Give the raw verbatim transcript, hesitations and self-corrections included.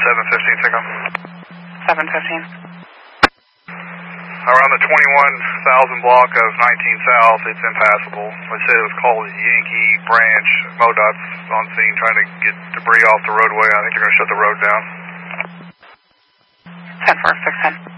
seven fifteen, Sicko. seven fifteen. Around the twenty-one thousand block of nineteen South, it's impassable. They said it was called Yankee Branch. MoDOT's on scene trying to get debris off the roadway. I think they're going to shut the road down. ten four, six ten.